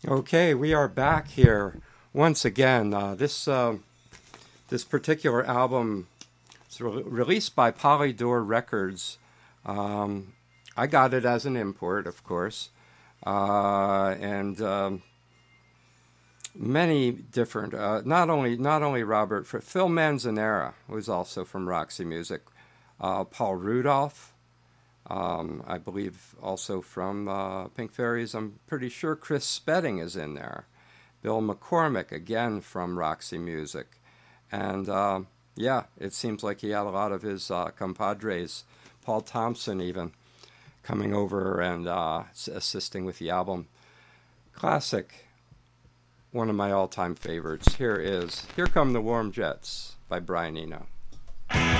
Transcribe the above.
Okay, we are back here once again. This particular album is released by Polydor Records. I got it as an import, of course, and many different. Not only Robert, Phil Manzanera was also from Roxy Music. Paul Rudolph. I believe also from Pink Fairies. I'm pretty sure Chris Spedding is in there. Bill McCormick, again from Roxy Music. And yeah, it seems like he had a lot of his compadres, Paul Thompson even, coming over and assisting with the album. Classic, one of my all-time favorites. Here Come the Warm Jets by Brian Eno.